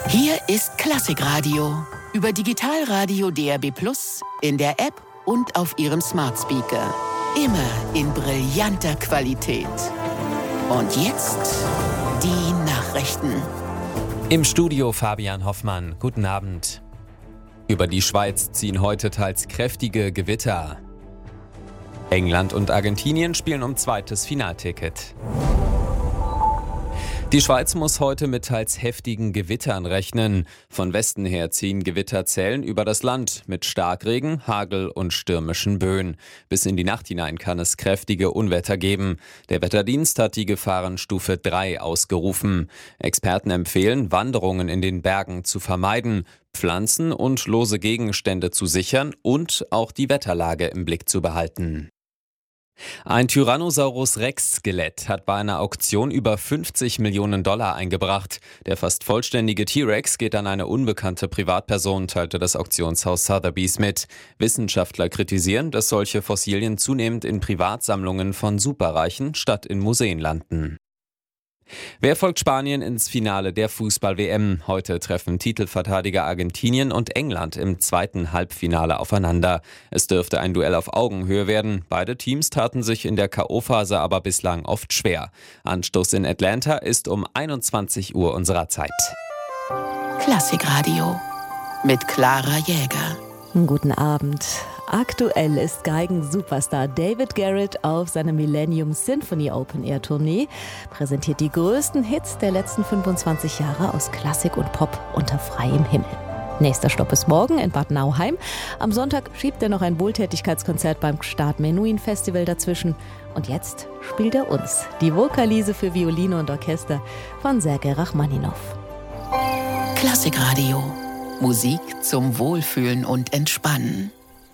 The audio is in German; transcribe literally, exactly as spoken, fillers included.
Hier ist Klassikradio. Über Digitalradio D A B plus, in der App und auf Ihrem Smart Speaker. Immer in brillanter Qualität. Und jetzt die Nachrichten. Im Studio Fabian Hoffmann. Guten Abend. Über die Schweiz ziehen heute teils kräftige Gewitter. England und Argentinien spielen um zweites Finalticket. Die Schweiz muss heute mit teils heftigen Gewittern rechnen. Von Westen her ziehen Gewitterzellen über das Land mit Starkregen, Hagel und stürmischen Böen. Bis in die Nacht hinein kann es kräftige Unwetter geben. Der Wetterdienst hat die Gefahrenstufe drei ausgerufen. Experten empfehlen, Wanderungen in den Bergen zu vermeiden, Pflanzen und lose Gegenstände zu sichern und auch die Wetterlage im Blick zu behalten. Ein Tyrannosaurus Rex-Skelett hat bei einer Auktion über fünfzig Millionen Dollar eingebracht. Der fast vollständige T-Rex geht an eine unbekannte Privatperson, teilte das Auktionshaus Sotheby's mit. Wissenschaftler kritisieren, dass solche Fossilien zunehmend in Privatsammlungen von Superreichen statt in Museen landen. Wer folgt Spanien ins Finale der Fußball-W M? Heute treffen Titelverteidiger Argentinien und England im zweiten Halbfinale aufeinander. Es dürfte ein Duell auf Augenhöhe werden. Beide Teams taten sich in der K O-Phase aber bislang oft schwer. Anstoß in Atlanta ist um einundzwanzig Uhr unserer Zeit. Klassikradio mit Clara Jäger. Guten Abend. Aktuell ist Geigen-Superstar David Garrett auf seiner Millennium Symphony Open Air Tournee, präsentiert die größten Hits der letzten fünfundzwanzig Jahre aus Klassik und Pop unter freiem Himmel. Nächster Stopp ist morgen in Bad Nauheim. Am Sonntag schiebt er noch ein Wohltätigkeitskonzert beim Gstaad Menuhin Festival dazwischen. Und jetzt spielt er uns die Vokalise für Violine und Orchester von Sergei Rachmaninov. Klassikradio. Musik zum Wohlfühlen und Entspannen.